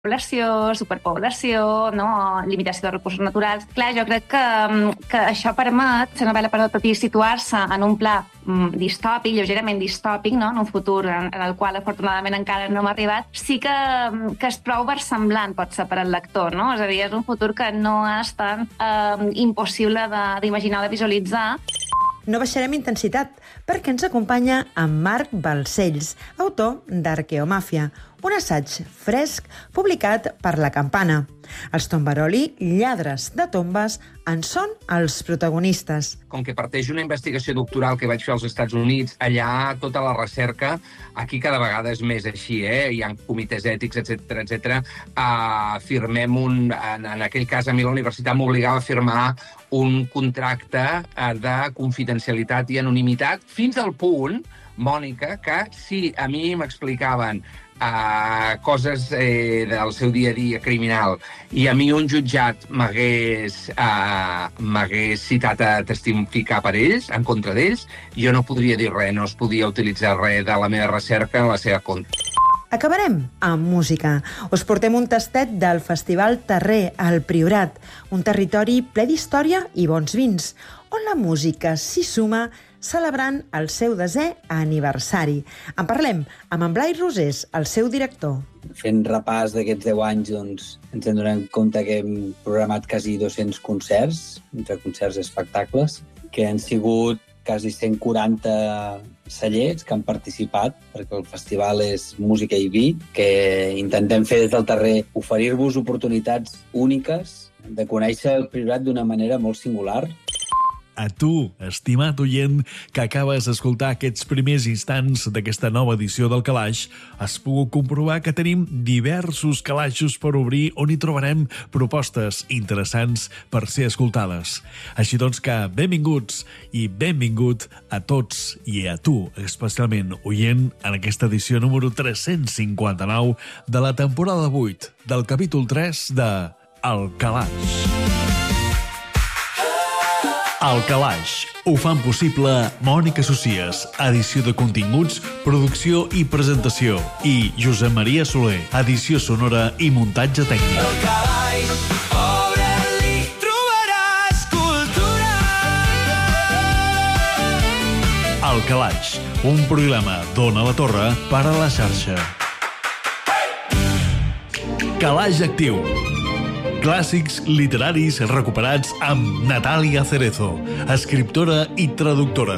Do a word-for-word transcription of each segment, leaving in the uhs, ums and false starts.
població, superpoblació, no? Limitació de recursos naturals. Clar, jo crec que, que això permet, la novel·la permet patir situar-se en un pla mm, distòpic, lleugerament distòpic, no? En un futur en, en el qual afortunadament encara no hem arribat, sí que, que és prou versemblant, pot ser, per al lector, no? És a dir, és un futur que no és tan eh, impossible d'imaginar o de visualitzar. No baixarem intensitat, perquè ens acompanya en Marc Balcells, autor d'Arqueomàfia, un assaig fresc publicat per La Campana. Els Tombaroli, lladres de tombes, en són els protagonistes. Com que parteix d'una investigació doctoral que vaig fer als Estats Units, allà tota la recerca, aquí cada vegada és més així, eh? Hi ha comitès ètics, etcètera, etcètera. Uh, firmem un... En, en aquell cas, a mi la universitat m'obligava a firmar un contracte uh, de confidencialitat i anonimitat, fins al punt, Mònica, que si a mi m'explicaven Uh, coses eh, del seu dia a dia criminal i a mi un jutjat m'hagués uh, m'hagués citat a testificar per ells, en contra d'ells, jo no podria dir res, no es podia utilitzar res de la meva recerca en la seva contra. Acabarem amb música. Us portem un tastet del Festival Terrer, al Priorat, un territori ple d'història i bons vins, on la música s'hi suma celebrant el seu desè aniversari. En parlem amb en Blai Rosés, el seu director. Fent repàs d'aquests deu anys, doncs, ens en donem compte que hem programat quasi dos-cents concerts, entre concerts i espectacles, que han sigut quasi cent quaranta cellers que han participat, perquè el festival és música i vi, que intentem fer des del Terrer, oferir-vos oportunitats úniques de conèixer el Priorat d'una manera molt singular. A tu, estimat oient, que acabes d'escoltar aquests primers instants d'aquesta nova edició del Calaix, has pogut comprovar que tenim diversos calaixos per obrir on hi trobarem propostes interessants per ser escoltades. Així doncs que benvinguts i benvingut a tots i a tu, especialment oient, en aquesta edició número tres-cents cinquanta-nou de la temporada vuit del capítol tres de El Calaix. El Calaix. Ho fan possible Mònica Socies, edició de continguts, producció i presentació, i Josep Maria Soler, edició sonora i muntatge tècnic. El Calaix, obre-li, trobaràs cultura. El Calaix, un programa d'Ona la Torre per a la xarxa. Calaix Actiu. Clàssics literaris recuperats amb Natàlia Cerezo, escriptora i traductora.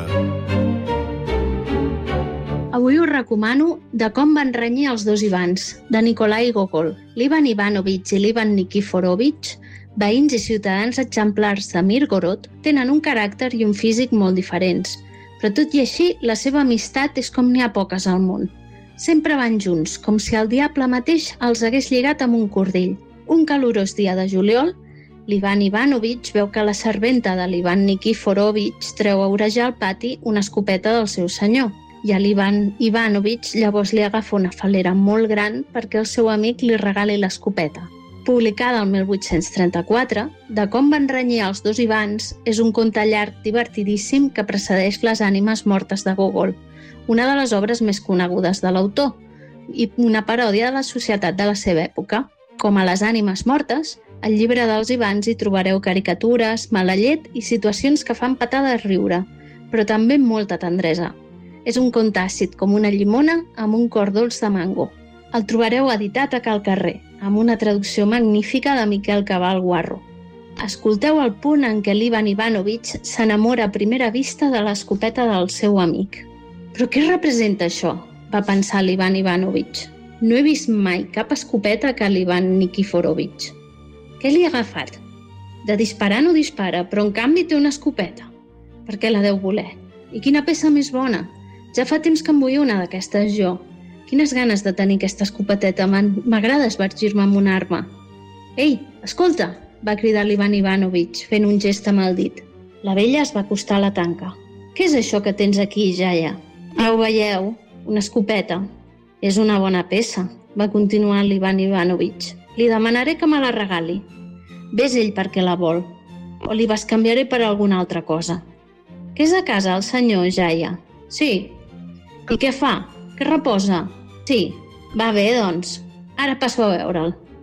Avui us recomano De com van renyir els dos Ivans, de Nikolai Gogol. L'Ivan Ivanovich i l'Ivan Nikiforovich, veïns i ciutadans exemplars de Mirgorod, tenen un caràcter i un físic molt diferents, però tot i així la seva amistat és com n'hi ha poques al món. Sempre van junts, com si el diable mateix els hagués lligat amb un cordill. Un calorós dia de juliol, l'Ivan Ivanovich veu que la serventa de l'Ivan Nikiforovich treu a orejar al pati una escopeta del seu senyor. I a l'Ivan Ivanovich llavors li agafa una falera molt gran perquè el seu amic li regali l'escopeta. Publicada el mil vuit-cents trenta-quatre, De com van renyir els dos Ivans és un conte llarg divertidíssim que precedeix Les ànimes mortes de Gogol, una de les obres més conegudes de l'autor, i una paròdia de la societat de la seva època. Com a Les ànimes mortes, al llibre dels Ivans hi trobareu caricatures, mala llet i situacions que fan petar de riure, però també molta tendresa. És un conte àcid com una llimona amb un cor dolç de mango. El trobareu editat a Cal Carrer, amb una traducció magnífica de Miquel Cabal Guarro. Escolteu el punt en què l'Ivan Ivanovich s'enamora a primera vista de l'escopeta del seu amic. Però què representa això? Va pensar l'Ivan Ivanovich. No he vist mai cap escopeta que l'Ivan Nikiforovich. Què li ha agafat? De disparar no dispara, però en canvi té una escopeta. Per què la deu voler? I quina peça més bona? Ja fa temps que em vull una d'aquestes jo. Quines ganes de tenir aquesta escopeteta. M'agrada esvergir-me amb una arma. Ei, escolta! Va cridar l'Ivan Ivanovich, fent un gest amb el dit. La vella es va acostar a la tanca. Què és això que tens aquí, jaia? Ah, ho veieu? Una escopeta. És una bona peça, va continuar l'Ivan Ivanovich. Li demanaré que me la regali. Ves ell perquè la vol, o li bescanviaré per alguna altra cosa. Que és a casa el senyor, jaia? Sí. I què fa? Que reposa? Sí. Va bé, doncs. Ara passo a veure'l.